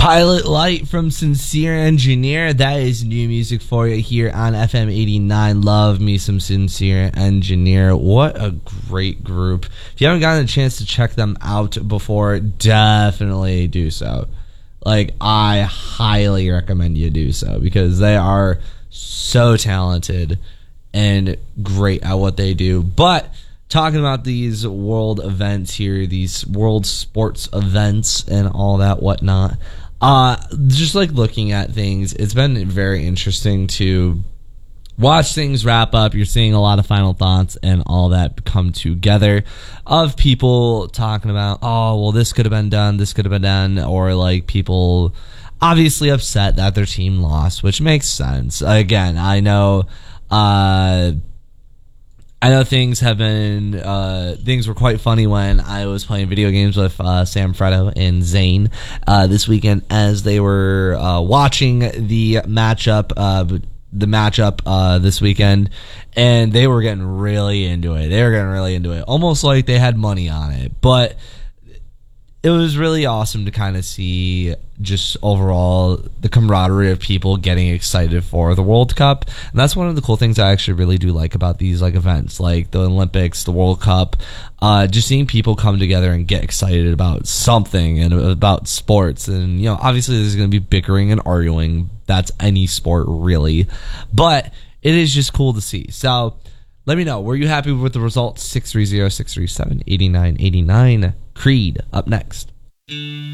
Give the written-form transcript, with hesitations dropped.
Pilot Light from Sincere Engineer. That is new music for you here on FM 89. Love me some Sincere Engineer. What a great group. If you haven't gotten a chance to check them out before, definitely do so. Like, I highly recommend you do so because they are so talented and great at what they do. But talking about these world events here, these world sports events and all that whatnot, just like looking at things, it's been very interesting to watch things wrap up. You're seeing a lot of final thoughts and all that come together of people talking about, oh, well, this could have been done, this could have been done, or like people obviously upset that their team lost, which makes sense. Again, I know things have been things were quite funny when I was playing video games with Sam Fredo and Zane this weekend as they were watching the matchup this weekend, and they were getting really into it. Almost like they had money on it. But it was really awesome to kind of see just overall the camaraderie of people getting excited for the World Cup. And that's one of the cool things I actually really do like about these like events, like the Olympics, the World Cup, just seeing people come together and get excited about something and about sports. And, you know, obviously there's going to be bickering and arguing. That's any sport really. But it is just cool to see. So let me know. Were you happy with the results? 630-637-8989. Creed up next.